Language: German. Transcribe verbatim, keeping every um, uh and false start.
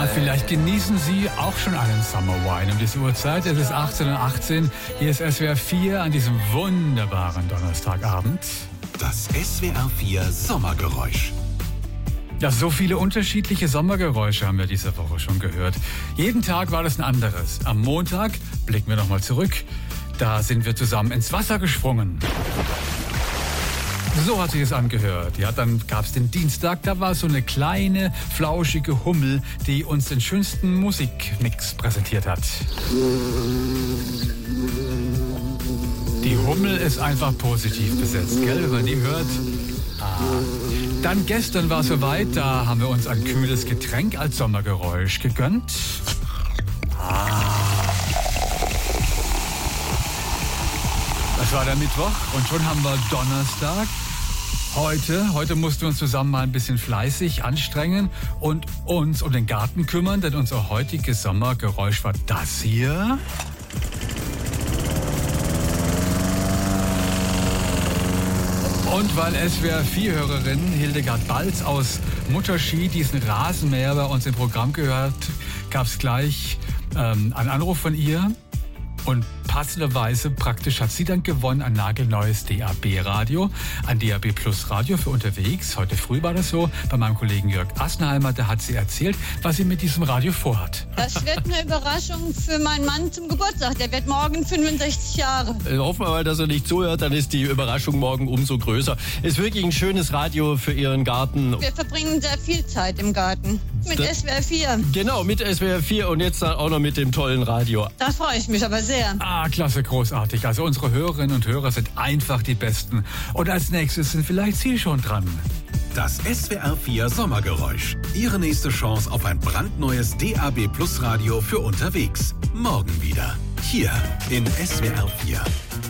Vielleicht genießen Sie auch schon einen Summer Wine um diese Uhrzeit. Es ist achtzehn Uhr achtzehn. Hier ist S W R vier an diesem wunderbaren Donnerstagabend. Das S W R vier Sommergeräusch. Ja, so viele unterschiedliche Sommergeräusche haben wir diese Woche schon gehört. Jeden Tag war das ein anderes. Am Montag blicken wir nochmal zurück. Da sind wir zusammen ins Wasser gesprungen. So hat sich es angehört. Ja, dann gab es den Dienstag, da war so eine kleine, flauschige Hummel, die uns den schönsten Musikmix präsentiert hat. Die Hummel ist einfach positiv besetzt, gell, wenn man die hört. Ah. Dann gestern war es soweit, da haben wir uns ein kühles Getränk als Sommergeräusch gegönnt. Ah. Das war der Mittwoch und schon haben wir Donnerstag. Heute, heute mussten wir uns zusammen mal ein bisschen fleißig anstrengen und uns um den Garten kümmern, denn unser heutiges Sommergeräusch war das hier. Und weil S W R vier Hörerin Hildegard Balz aus Mutterski diesen Rasenmäher bei uns im Programm gehört, gab es gleich ähm, einen Anruf von ihr. Und passenderweise praktisch hat sie dann gewonnen ein nagelneues D A B-Radio, ein D A B Plus Radio für unterwegs. Heute früh war das so bei meinem Kollegen Jörg Assenheimer. Da hat sie erzählt, was sie mit diesem Radio vorhat. Das wird eine Überraschung für meinen Mann zum Geburtstag. Der wird morgen fünfundsechzig Jahre. Hoffen wir mal, dass er nicht zuhört, dann ist die Überraschung morgen umso größer. Ist wirklich ein schönes Radio für Ihren Garten. Wir verbringen sehr viel Zeit im Garten. Mit das, S W R vier. Genau, mit S W R vier und jetzt dann auch noch mit dem tollen Radio. Da freue ich mich aber sehr. Ah, klasse, großartig. Also unsere Hörerinnen und Hörer sind einfach die Besten. Und als nächstes sind vielleicht Sie schon dran. Das S W R vier Sommergeräusch. Ihre nächste Chance auf ein brandneues D A B Plus Radio für unterwegs. Morgen wieder. Hier in S W R vier.